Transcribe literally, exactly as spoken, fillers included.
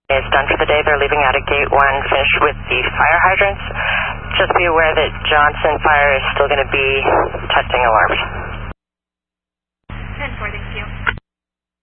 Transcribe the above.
is done for the day. They're leaving out of gate one, finished with the fire hydrants. Just be aware that Johnson Fire is still going to be testing alarms.